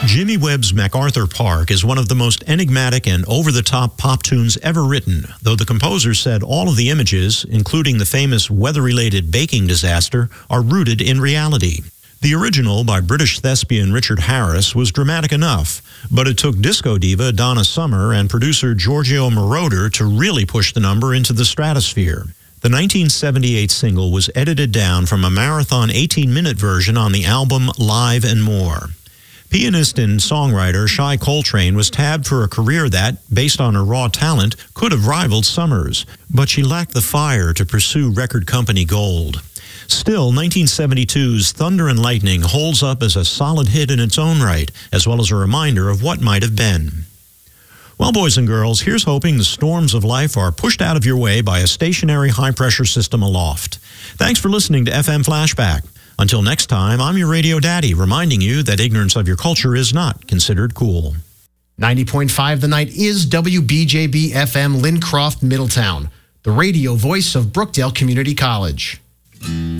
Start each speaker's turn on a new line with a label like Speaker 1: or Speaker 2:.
Speaker 1: Jimmy Webb's MacArthur Park is one of the most enigmatic and over-the-top pop tunes ever written, though the composer said all of the images, including the famous weather-related baking disaster, are rooted in reality. The original, by British thespian Richard Harris, was dramatic enough, but it took disco diva Donna Summer and producer Giorgio Moroder to really push the number into the stratosphere. The 1978 single was edited down from a marathon 18-minute version on the album Live and More. Pianist and songwriter Shai Coltrane was tabbed for a career that, based on her raw talent, could have rivaled Summer's, but she lacked the fire to pursue record company gold. Still, 1972's Thunder and Lightning holds up as a solid hit in its own right, as well as a reminder of what might have been. Well, boys and girls, here's hoping the storms of life are pushed out of your way by a stationary high-pressure system aloft. Thanks for listening to FM Flashback. Until next time, I'm your radio daddy, reminding you that ignorance of your culture is not considered cool.
Speaker 2: 90.5 The Night is WBJB-FM Lincroft, Middletown, the radio voice of Brookdale Community College.